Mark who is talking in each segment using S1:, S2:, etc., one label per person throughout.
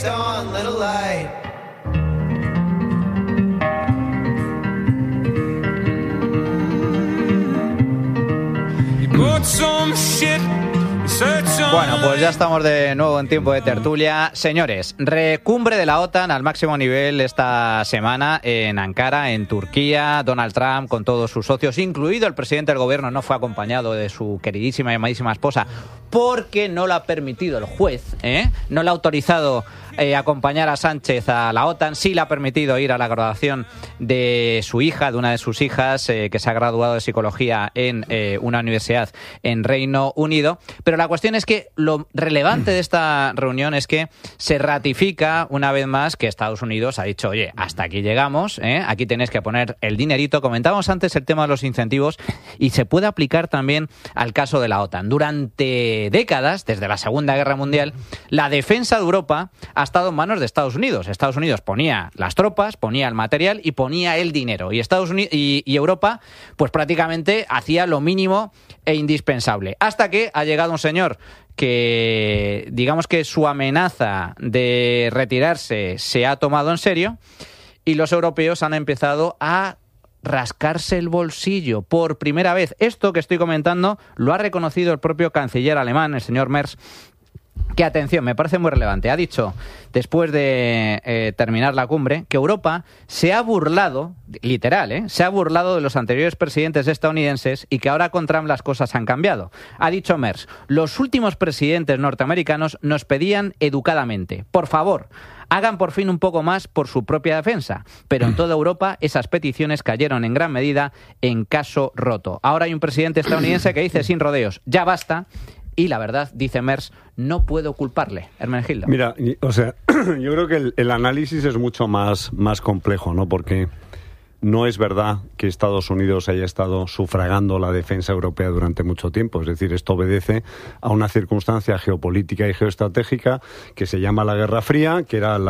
S1: Bueno, pues ya estamos de nuevo en tiempo de tertulia. Señores, recumbre de la OTAN al máximo nivel esta semana en Ankara, en Turquía. Donald Trump con todos sus socios, incluido el presidente del gobierno, no fue acompañado de su queridísima y amadísima esposa porque no lo ha permitido el juez, no le ha autorizado acompañar a Sánchez a la OTAN. Sí le ha permitido ir a la graduación de su hija, de una de sus hijas, que se ha graduado de psicología en una universidad en Reino Unido. Pero la cuestión es que lo relevante de esta reunión es que se ratifica una vez más que Estados Unidos ha dicho, oye, hasta aquí llegamos, aquí tenéis que poner el dinerito. Comentábamos antes el tema de los incentivos y se puede aplicar también al caso de la OTAN. Durante décadas, desde la Segunda Guerra Mundial, la defensa de Europa ha estado en manos de Estados Unidos. Estados Unidos ponía las tropas, ponía el material y ponía el dinero. Y Estados Unidos y Europa, pues prácticamente hacía lo mínimo e indispensable. Hasta que ha llegado un señor que, digamos que su amenaza de retirarse se ha tomado en serio y los europeos han empezado a rascarse el bolsillo por primera vez. Esto que estoy comentando lo ha reconocido el propio canciller alemán, el señor Merz, que, atención, me parece muy relevante. Ha dicho, después de terminar la cumbre, que Europa se ha burlado, literal, se ha burlado de los anteriores presidentes estadounidenses y que ahora con Trump las cosas han cambiado. Ha dicho Merz, los últimos presidentes norteamericanos nos pedían educadamente, por favor, hagan por fin un poco más por su propia defensa. Pero en toda Europa esas peticiones cayeron en gran medida en caso roto. Ahora hay un presidente estadounidense que dice sin rodeos, ya basta. Y la verdad, dice Merz, no puedo culparle. Hermenegildo.
S2: Mira, o sea, yo creo que el análisis es mucho más complejo, ¿no? Porque no es verdad que Estados Unidos haya estado sufragando la defensa europea durante mucho tiempo. Es decir, esto obedece a una circunstancia geopolítica y geoestratégica que se llama la Guerra Fría, que era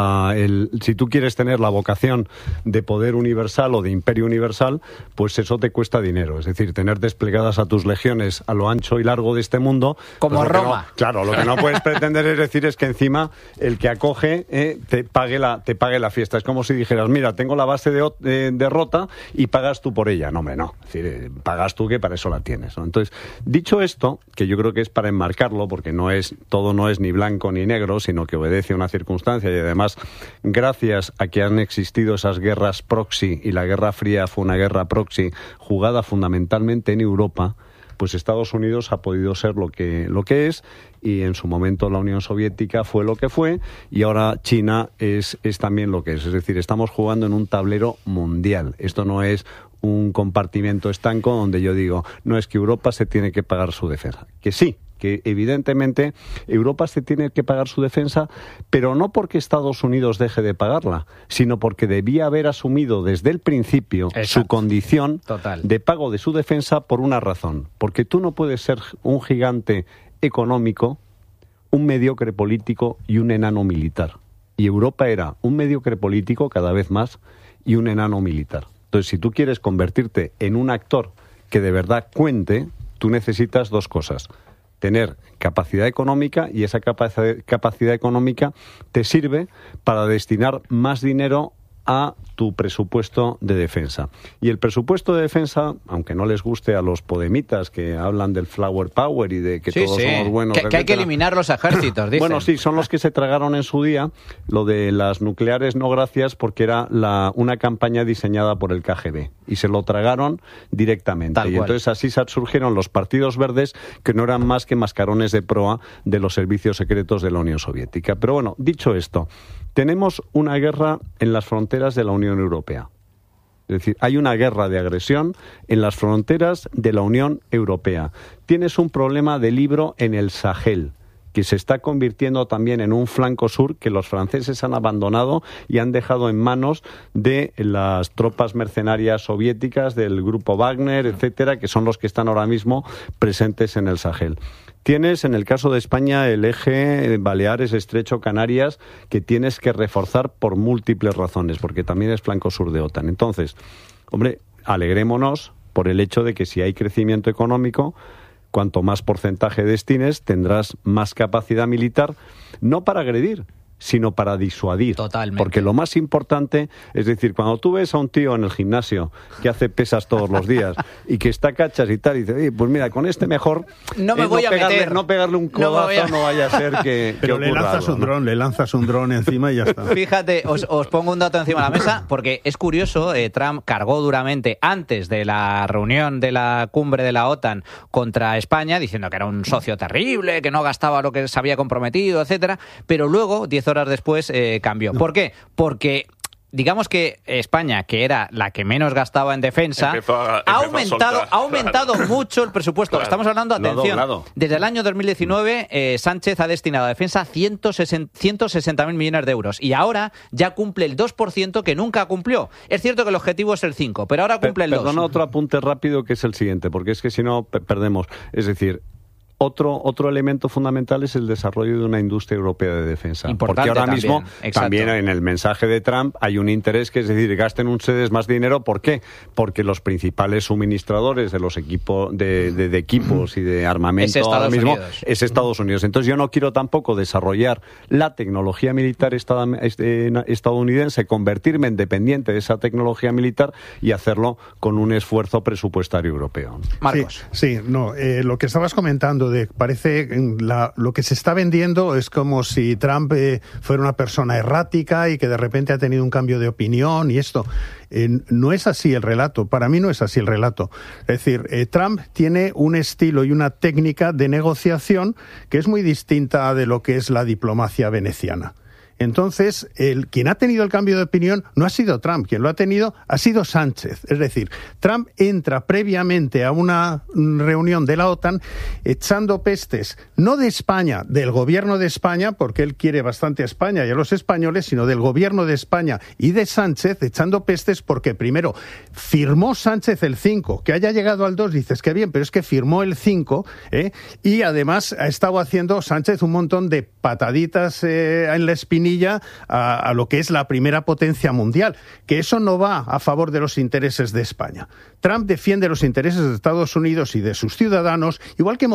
S2: si tú quieres tener la vocación de poder universal o de imperio universal, pues eso te cuesta dinero. Es decir, tener desplegadas a tus legiones a lo ancho y largo de este mundo.
S1: Como
S2: pues
S1: Roma.
S2: Claro, lo que no puedes pretender es decir es que encima el que acoge te pague la fiesta. Es como si dijeras, mira, tengo la base de derrota y pagas tú por ella. No, hombre, no. Es decir, pagas tú, que para eso la tienes, ¿no? Entonces, dicho esto, que yo creo que es para enmarcarlo, porque todo no es ni blanco ni negro, sino que obedece a una circunstancia y además, gracias a que han existido esas guerras proxy, y la Guerra Fría fue una guerra proxy jugada fundamentalmente en Europa, pues Estados Unidos ha podido ser lo que es, y en su momento la Unión Soviética fue lo que fue, y ahora China es también lo que es. Es decir, estamos jugando en un tablero mundial. Esto no es un compartimento estanco donde yo digo, no, es que Europa se tiene que pagar su defensa. Que sí, que evidentemente Europa se tiene que pagar su defensa, pero no porque Estados Unidos deje de pagarla, sino porque debía haber asumido desde el principio su condición de pago de su defensa por una razón. Porque tú no puedes ser un gigante económico, un mediocre político y un enano militar. Y Europa era un mediocre político cada vez más y un enano militar. Entonces, si tú quieres convertirte en un actor que de verdad cuente, tú necesitas dos cosas: tener capacidad económica, y esa capacidad económica te sirve para destinar más dinero a tu presupuesto de defensa. Y el presupuesto de defensa, aunque no les guste a los podemitas que hablan del flower power y de que todos somos buenos,
S1: que hay que eliminar los ejércitos, dicen.
S2: Bueno, sí, son los que se tragaron en su día lo de las nucleares no gracias, porque era una campaña diseñada por el KGB y se lo tragaron directamente. Y entonces así surgieron los partidos verdes, que no eran más que mascarones de proa de los servicios secretos de la Unión Soviética. Pero bueno, dicho esto, tenemos una guerra en las fronteras de la Unión Europea. Es decir, hay una guerra de agresión en las fronteras de la Unión Europea. Tienes un problema de libro en el Sahel, que se está convirtiendo también en un flanco sur que los franceses han abandonado y han dejado en manos de las tropas mercenarias soviéticas, del grupo Wagner, etcétera, que son los que están ahora mismo presentes en el Sahel. Tienes, en el caso de España, el eje Baleares, Estrecho, Canarias, que tienes que reforzar por múltiples razones, porque también es flanco sur de OTAN. Entonces, hombre, alegrémonos por el hecho de que si hay crecimiento económico, cuanto más porcentaje destines, tendrás más capacidad militar, no para agredir, sino para disuadir.
S1: Totalmente.
S2: Porque lo más importante, es decir, cuando tú ves a un tío en el gimnasio que hace pesas todos los días y que está cachas y tal, y dice, pues mira, con este mejor
S1: no
S2: pegarle un codazo, no vaya a ser que
S3: Pero
S2: le
S3: lanzas un dron encima y ya está.
S1: Fíjate, os pongo un dato encima de la mesa, porque es curioso, Trump cargó duramente antes de la reunión de la cumbre de la OTAN contra España, diciendo que era un socio terrible, que no gastaba lo que se había comprometido, etcétera, pero luego, 10 horas después, cambió. ¿Por qué? Porque digamos que España, que era la que menos gastaba en defensa, ha aumentado mucho el presupuesto. Claro. Estamos hablando, atención, desde el año 2019 Sánchez ha destinado a defensa 160.000 millones de euros y ahora ya cumple el 2% que nunca cumplió. Es cierto que el objetivo es el 5%, pero ahora cumple el 2%.
S2: Perdona, otro apunte rápido que es el siguiente, porque es que si no perdemos. Es decir, otro elemento fundamental es el desarrollo de una industria europea de defensa.
S1: Importante.
S2: Porque ahora mismo,
S1: también
S2: en el mensaje de Trump, hay un interés que es decir, gasten ustedes más dinero. ¿Por qué? Porque los principales suministradores de los equipos de equipos y de armamento ahora mismo es Estados Unidos. Entonces yo no quiero tampoco desarrollar la tecnología militar estadounidense, convertirme en dependiente de esa tecnología militar y hacerlo con un esfuerzo presupuestario europeo.
S1: Marcos.
S3: Lo que estabas comentando parece lo que se está vendiendo es como si Trump fuera una persona errática y que de repente ha tenido un cambio de opinión y esto. No es así el relato, para mí no es así el relato. Es decir, Trump tiene un estilo y una técnica de negociación que es muy distinta de lo que es la diplomacia veneciana. Entonces, quien ha tenido el cambio de opinión no ha sido Trump, quien lo ha tenido ha sido Sánchez. Es decir, Trump entra previamente a una reunión de la OTAN echando pestes, no de España, del gobierno de España, porque él quiere bastante a España y a los españoles, sino del gobierno de España y de Sánchez, echando pestes porque primero firmó Sánchez el 5, que haya llegado al 2, dices que bien, pero es que firmó el 5, y además ha estado haciendo Sánchez un montón de pataditas en la espinilla a lo que es la primera potencia mundial, que eso no va a favor de los intereses de España. Trump defiende los intereses de Estados Unidos y de sus ciudadanos, igual que